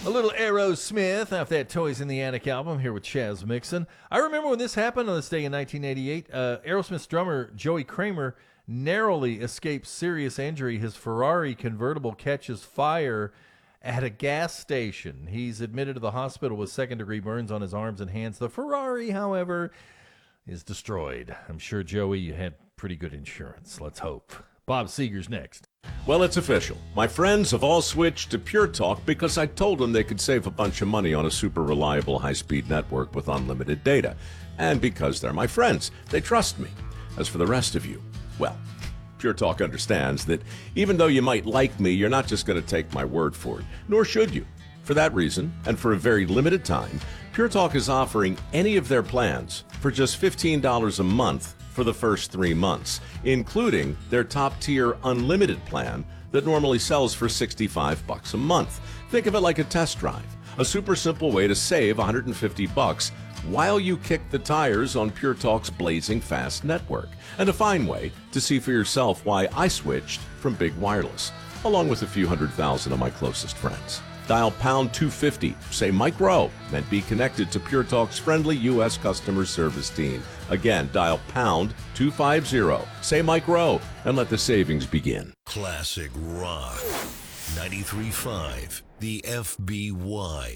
A little Aerosmith off that Toys in the Attic album here with Chaz Mixon. I remember when this happened on this day in 1988. Aerosmith's drummer Joey Kramer narrowly escapes serious injury. His Ferrari convertible catches fire at a gas station. He's admitted to the hospital with second-degree burns on his arms and hands. The Ferrari, however, is destroyed. I'm sure, Joey, you had pretty good insurance. Let's hope. Bob Seger's next. Well, it's official. My friends have all switched to Pure Talk because I told them they could save a bunch of money on a super reliable high-speed network with unlimited data. And because they're my friends, they trust me. As for the rest of you, well, Pure Talk understands that even though you might like me, you're not just going to take my word for it, nor should you. For that reason, and for a very limited time, Pure Talk is offering any of their plans for just $15 a month for the first 3 months, including their top-tier unlimited plan that normally sells for $65 a month. Think of it like a test drive, a super simple way to save $150 while you kick the tires on Pure Talk's blazing fast network, and a fine way to see for yourself why I switched from Big Wireless, along with a few 100,000 of my closest friends. Dial pound 250, say Mike Rowe, and be connected to Pure Talk's friendly U.S. customer service team. Again, dial pound 250, say Mike Rowe, and let the savings begin. Classic Rock 93.5, the FBY.